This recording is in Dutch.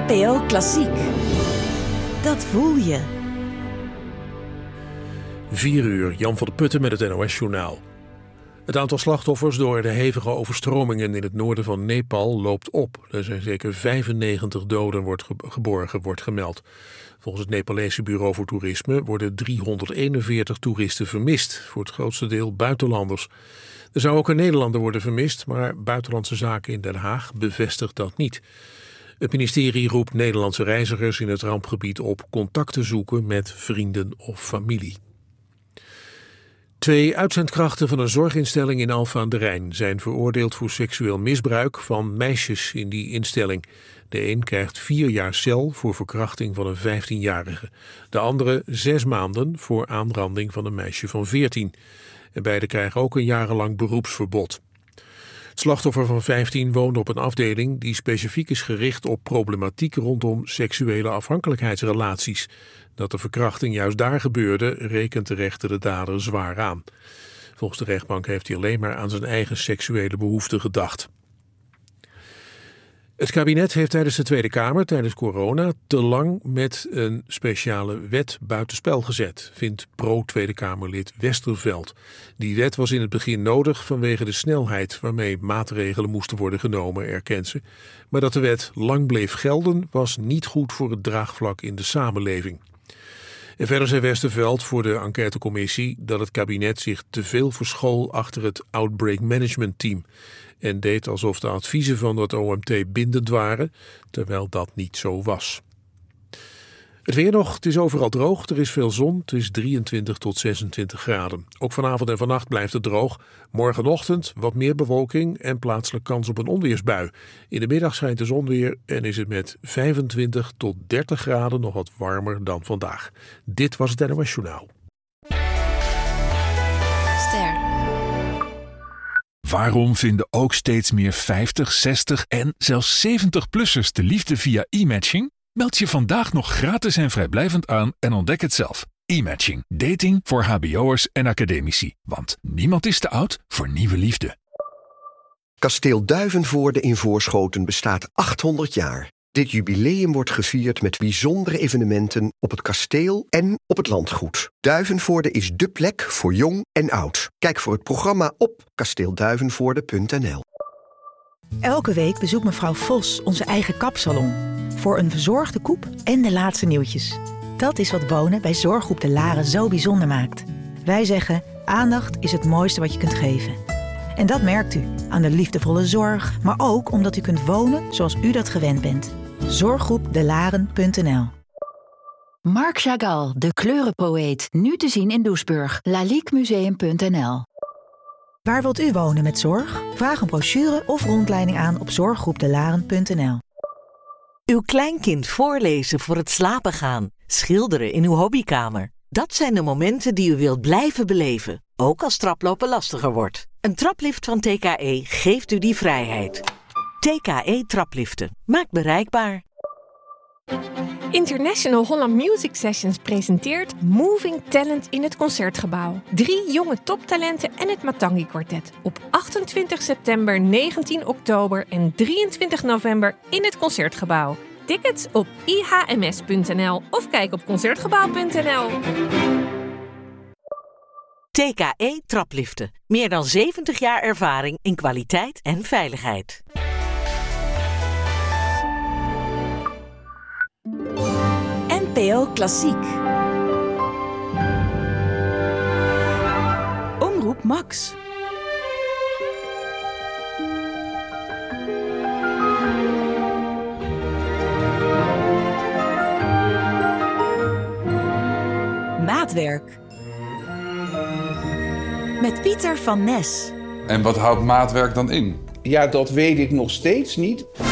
NPO Klassiek. Dat voel je. 4 uur, Jan van der Putten met het NOS-journaal. Het aantal slachtoffers door de hevige overstromingen in het noorden van Nepal loopt op. Er zijn zeker 95 doden geborgen, wordt gemeld. Volgens het Nepalese Bureau voor Toerisme worden 341 toeristen vermist, voor het grootste deel buitenlanders. Er zou ook een Nederlander worden vermist, maar Buitenlandse Zaken in Den Haag bevestigt dat niet. Het ministerie roept Nederlandse reizigers in het rampgebied op contact te zoeken met vrienden of familie. 2 uitzendkrachten van een zorginstelling in Alphen aan den Rijn zijn veroordeeld voor seksueel misbruik van meisjes in die instelling. De een krijgt 4 jaar cel voor verkrachting van een 15-jarige. De andere 6 maanden voor aanranding van een meisje van 14. En beide krijgen ook een jarenlang beroepsverbod. Het slachtoffer van 15 woonde op een afdeling die specifiek is gericht op problematiek rondom seksuele afhankelijkheidsrelaties. Dat de verkrachting juist daar gebeurde, rekent de rechter de dader zwaar aan. Volgens de rechtbank heeft hij alleen maar aan zijn eigen seksuele behoeften gedacht. Het kabinet heeft tijdens de Tweede Kamer, tijdens corona, te lang met een speciale wet buitenspel gezet, vindt pro-Tweede Kamerlid Westerveld. Die wet was in het begin nodig vanwege de snelheid waarmee maatregelen moesten worden genomen, erkent ze. Maar dat de wet lang bleef gelden was niet goed voor het draagvlak in de samenleving. En verder zei Westerveld voor de enquêtecommissie dat het kabinet zich te veel verschool achter het Outbreak Management Team en deed alsof de adviezen van het OMT bindend waren, terwijl dat niet zo was. Het weer nog, het is overal droog, er is veel zon, het is 23 tot 26 graden. Ook vanavond en vannacht blijft het droog. Morgenochtend wat meer bewolking en plaatselijk kans op een onweersbui. In de middag schijnt de zon weer en is het met 25 tot 30 graden nog wat warmer dan vandaag. Dit was het NOS Journaal. Ster. Waarom vinden ook steeds meer 50, 60 en zelfs 70-plussers de liefde via e-matching? Meld je vandaag nog gratis en vrijblijvend aan en ontdek het zelf. E-matching. Dating voor hbo'ers en academici. Want niemand is te oud voor nieuwe liefde. Kasteel Duivenvoorde in Voorschoten bestaat 800 jaar. Dit jubileum wordt gevierd met bijzondere evenementen op het kasteel en op het landgoed. Duivenvoorde is dé plek voor jong en oud. Kijk voor het programma op kasteelduivenvoorde.nl. Elke week bezoekt mevrouw Vos onze eigen kapsalon. Voor een verzorgde koep en de laatste nieuwtjes. Dat is wat wonen bij Zorggroep De Laren zo bijzonder maakt. Wij zeggen, aandacht is het mooiste wat je kunt geven. En dat merkt u aan de liefdevolle zorg, maar ook omdat u kunt wonen zoals u dat gewend bent. Zorggroepdelaren.nl. Marc Chagall, de kleurenpoëet, nu te zien in Doesburg. laliquemuseum.nl. Waar wilt u wonen met zorg? Vraag een brochure of rondleiding aan op zorggroepdelaren.nl. Uw kleinkind voorlezen voor het slapen gaan. Schilderen in uw hobbykamer. Dat zijn de momenten die u wilt blijven beleven. Ook als traplopen lastiger wordt. Een traplift van TKE geeft u die vrijheid. TKE Trapliften. Maakt bereikbaar. International Holland Music Sessions presenteert Moving Talent in het Concertgebouw. 3 jonge toptalenten en het Matangi Quartet. Op 28 september, 19 oktober en 23 november in het Concertgebouw. Tickets op ihms.nl of kijk op concertgebouw.nl. TKE Trapliften. Meer dan 70 jaar ervaring in kwaliteit en veiligheid. NPO Klassiek. Omroep Max. Maatwerk. Met Pieter van Nes. En wat houdt maatwerk dan in? Ja, dat weet ik nog steeds niet.